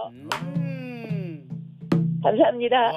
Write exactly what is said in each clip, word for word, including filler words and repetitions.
음. 감사합니다.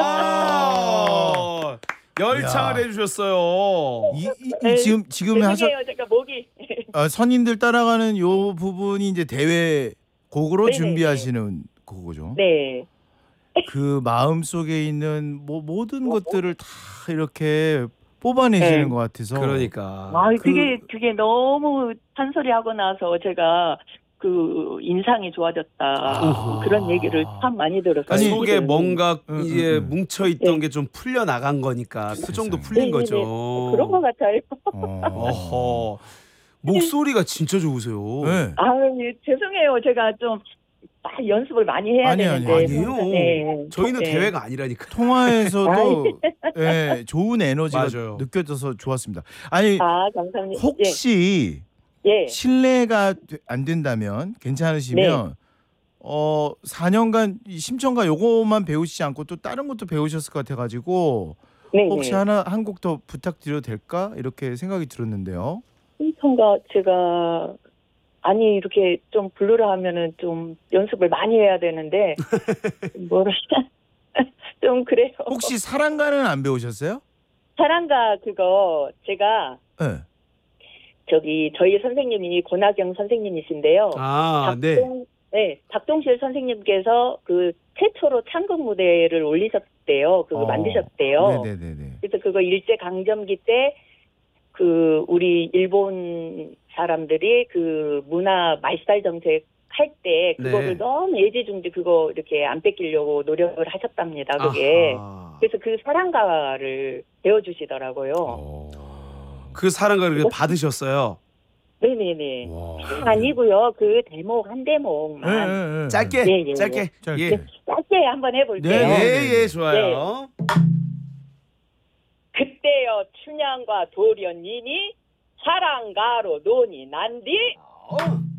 아, 열창을 해주셨어요. 이, 이, 이 네, 지금 지금 하셨 죄송해요. 제가 목이. 어, 선임들 따라가는 요 부분이 이제 대회 곡으로 네네네. 준비하시는 그거죠. 네. 그 마음 속에 있는 뭐 모든 것들을 다 이렇게 뽑아내시는 네. 것 같아서. 그러니까. 아, 그- 그게 그게 너무 판소리 하고 나서 제가 그 인상이 좋아졌다 우후. 그런 얘기를 참 많이 들었어요. 아니, 속에 지금. 뭔가 응, 이제 응, 응. 뭉쳐 있던 네. 게 좀 풀려 나간 거니까 그 정도 세상에. 풀린 네네네. 거죠. 그런 것 같아요. 어. 어허. 목소리가 진짜 좋으세요. 네. 아, 예, 죄송해요. 제가 좀 아, 연습을 많이 해야 아니, 되는데. 아니, 아니에요. 네. 저희는 네. 대회가 아니라니까. 통화에서도 예, 좋은 에너지가 맞아요. 느껴져서 좋았습니다. 아니 아, 감사합니다. 혹시 예. 예. 실례가 되- 안 된다면 괜찮으시면 네. 어 사 년간 이 심청가 요거만 배우시지 않고 또 다른 것도 배우셨을 것 같아가지고 네. 혹시 네. 하나 한 곡 더 부탁드려도 될까 이렇게 생각이 들었는데요. 신청가 제가 아니 이렇게 좀 부르라 하면은 좀 연습을 많이 해야 되는데 뭐라 좀 그래요. 혹시 사랑가는 안 배우셨어요? 사랑가 그거 제가 네. 저기 저희 선생님이 권하경 선생님이신데요. 아, 네. 박동, 네, 박동실 선생님께서 그 최초로 창극 무대를 올리셨대요. 그거 어. 만드셨대요. 네네네네. 그래서 그거 일제 강점기 때 그 우리 일본 사람들이 그 문화 말살 정책 할 때 그거를 네. 너무 애지중지 그거 이렇게 안 뺏기려고 노력을 하셨답니다. 그게 아하. 그래서 그 사랑가를 배워주시더라고요. 어. 그 사랑가를 받으셨어요. 네네네. 와. 아니고요. 그 대목 한 대목만 네, 네, 네. 짧게, 예, 예, 짧게, 짧게. 예, 짧게 한번 해볼게요. 네, 네. 예, 예, 좋아요. 그때여 춘향과 돌연인이 사랑가로 논이 난뒤 어.